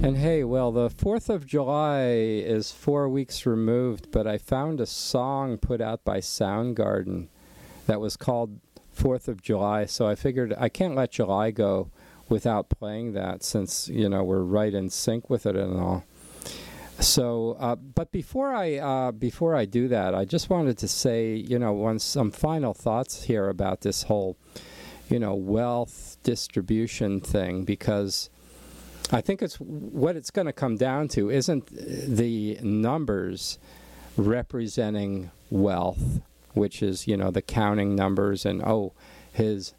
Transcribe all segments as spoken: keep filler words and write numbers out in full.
And hey, well, the fourth of July is four weeks removed, but I found a song put out by Soundgarden that was called fourth of July, so I figured I can't let July go without playing that, since, you know, we're right in sync with it and all. So, uh, but before I uh, before I do that, I just wanted to say, you know, one some final thoughts here about this whole, you know, wealth distribution thing, because I think it's what it's going to come down to isn't the numbers representing wealth, which is, you know, the counting numbers and, oh, his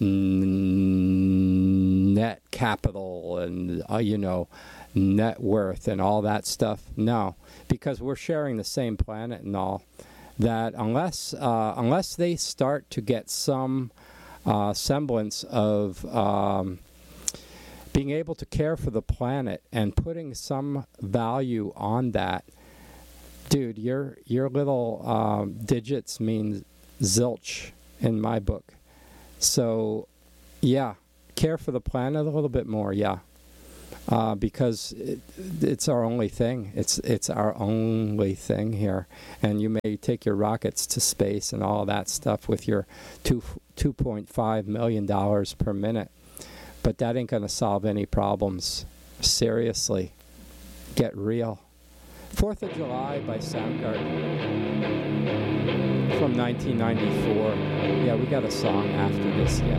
n- net capital and, uh, you know, net worth and all that stuff. No, because we're sharing the same planet and all that. Unless uh, unless they start to get some uh, semblance of um, being able to care for the planet and putting some value on that, dude, your your little um, digits mean zilch in my book. So, yeah, care for the planet a little bit more, yeah. Uh, because it, it's our only thing. It's it's our only thing here. And you may take your rockets to space and all that stuff with your two two point five million dollars per minute, but that ain't gonna solve any problems. Seriously, get real. Fourth of July by Soundgarden from nineteen ninety-four. Yeah, we got a song after this. Yeah.